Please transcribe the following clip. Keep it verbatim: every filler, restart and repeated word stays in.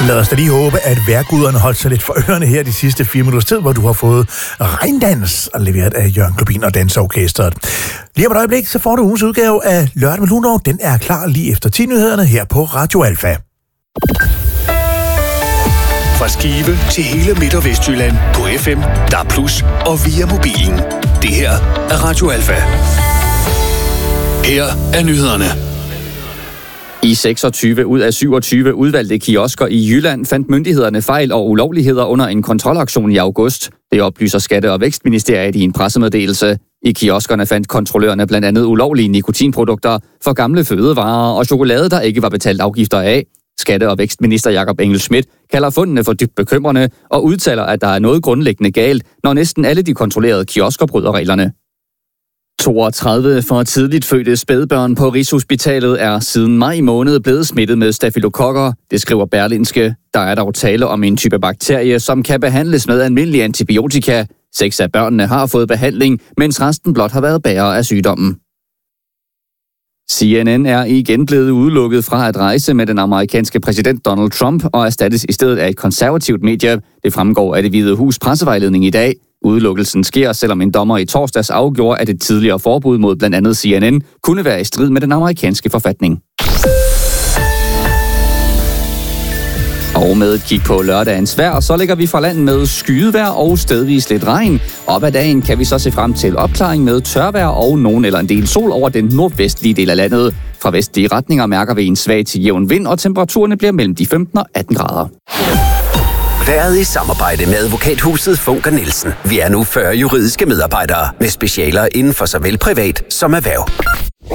Lad os da lige håbe, at vejrguderne holdt sig lidt for ørerne her de sidste fire minutters tid, hvor du har fået regndans leveret af Jørgen Klubin og Dansorkestret. Lige om et øjeblik, så får du ugens udgave af Lørdag med Lundov. Den er klar lige efter ti-nyhederne her på Radio Alfa. Fra Skive til hele Midt- og Vestjylland på F M, D A B plus, og via mobilen. Det her er Radio Alfa. Her er nyhederne. I seksogtyve ud af syvogtyve udvalgte kiosker i Jylland fandt myndighederne fejl og ulovligheder under en kontrolaktion i august. Det oplyser Skatte- og Vækstministeriet i en pressemeddelelse. I kioskerne fandt kontrollørerne blandt andet ulovlige nikotinprodukter for gamle fødevarer og chokolade, der ikke var betalt afgifter af. Skatte- og Vækstminister Jakob Engel-Schmidt kalder fundene for dybt bekymrende og udtaler, at der er noget grundlæggende galt, når næsten alle de kontrollerede kiosker bryder reglerne. toogtredive for tidligt fødte spædbørn på Rigshospitalet er siden maj måned blevet smittet med stafylokokker, det skriver Berlingske. Der er dog tale om en type bakterie, som kan behandles med almindelige antibiotika. Seks af børnene har fået behandling, mens resten blot har været bærere af sygdommen. C N N er igen blevet udelukket fra at rejse med den amerikanske præsident Donald Trump og erstattes i stedet af et konservativt medie. Det fremgår af Det Hvide Hus pressevejledning i dag. Udelukkelsen sker, selvom en dommer i torsdags afgjorde, at et tidligere forbud mod blandt andet C N N kunne være i strid med den amerikanske forfatning. Og med et kig på lørdagens vejr, så ligger vi fra land med skydevejr og stedvis lidt regn. Op ad dagen kan vi så se frem til opklaring med tørvejr og nogen eller en del sol over den nordvestlige del af landet. Fra vestlige retninger mærker vi en svag til jævn vind, og temperaturerne bliver mellem de femten og atten grader. Været i samarbejde med advokathuset Funker Nielsen. Vi er nu fyrre juridiske medarbejdere med specialer inden for såvel privat som erhverv.